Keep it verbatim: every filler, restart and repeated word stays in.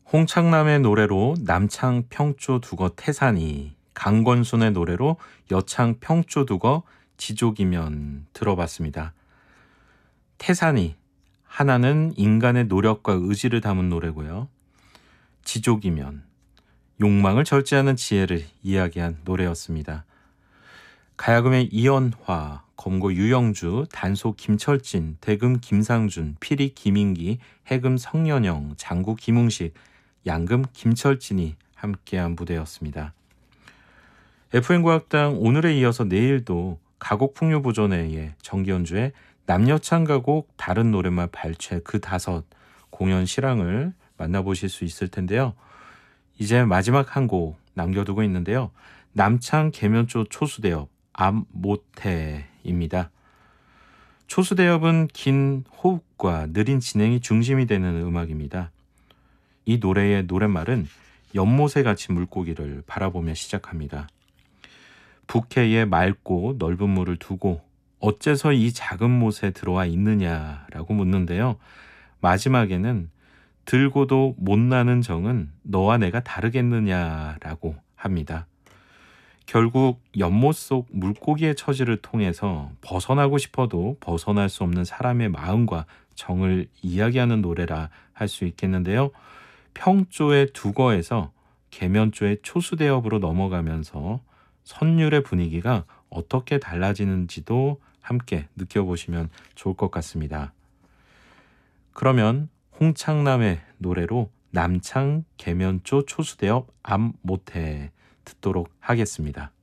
홍창남의 노래로 남창 평조 두거 태산이, 강권순의 노래로 여창 평조 두거 지족이면 들어봤습니다. 태산이, 하나는 인간의 노력과 의지를 담은 노래고요. 지족이면, 욕망을 절제하는 지혜를 이야기한 노래였습니다. 가야금의 이연화, 검고 유영주, 단소 김철진, 대금 김상준, 피리 김인기, 해금 성년영, 장구 김웅식, 양금 김철진이 함께한 무대였습니다. 에프엠 과학당 오늘에 이어서 내일도 가곡풍류 보존회의 정기연주의 남녀창가곡 다른 노랫말 발췌 그 다섯 공연 실황을 만나보실 수 있을 텐데요. 이제 마지막 한 곡 남겨두고 있는데요. 남창 계면조 초수대엽 암 못해입니다. 초수대엽은 긴 호흡과 느린 진행이 중심이 되는 음악입니다. 이 노래의 노랫말은 연못에같이 물고기를 바라보며 시작합니다. 부캐에 맑고 넓은 물을 두고 어째서 이 작은 못에 들어와 있느냐라고 묻는데요. 마지막에는 들고도 못 나는 정은 너와 내가 다르겠느냐라고 합니다. 결국 연못 속 물고기의 처지를 통해서 벗어나고 싶어도 벗어날 수 없는 사람의 마음과 정을 이야기하는 노래라 할 수 있겠는데요. 평조의 두거에서 계면조의 초수대엽으로 넘어가면서 선율의 분위기가 어떻게 달라지는지도 함께 느껴보시면 좋을 것 같습니다. 그러면 홍창남의 노래로 남창 계면조 초수대엽 암 못해 듣도록 하겠습니다.